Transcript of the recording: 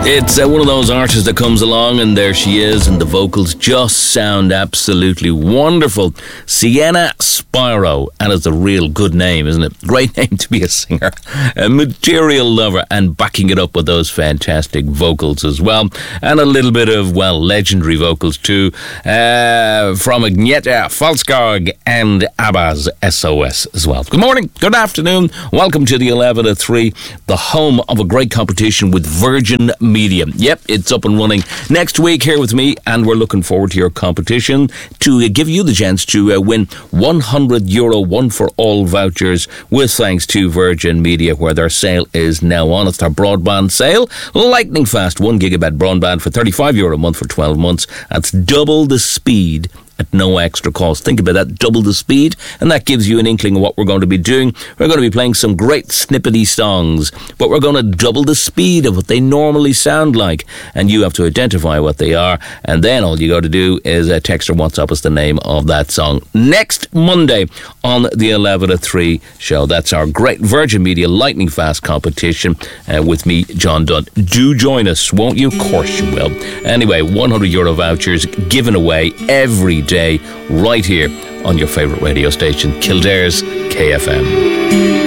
It's one of those artists that comes along and there she is, and the vocals just sound absolutely wonderful. Sienna Spiro, and it's a real good name, isn't it? Great name to be a singer. A material lover, and backing it up with those fantastic vocals as well. And a little bit of, well, legendary vocals too, from Agnieszka Falskog and ABBA's SOS as well. Good morning, good afternoon, welcome to the 11 at 3, the home of a great competition with Virgin Media. Yep, it's up and running next week here with me, and we're looking forward to your competition to give you the chance to win €100 one for all vouchers with thanks to Virgin Media, where their sale is now on. It's their broadband sale, lightning fast 1 gigabyte broadband for €35 a month for 12 months. That's double the speed at no extra cost. Think about that, double the speed, and that gives you an inkling of what we're going to be doing. We're going to be playing some great snippety songs, but we're going to double the speed of what they normally sound like, and you have to identify what they are, and then all you got to do is text or WhatsApp us the name of that song. Next Monday on the 11 at 3 show, that's our great Virgin Media lightning fast competition with me, John Dunn. Do join us, won't you? Of course you will. Anyway, €100 vouchers given away every day right here on your favourite radio station, Kildare's KFM.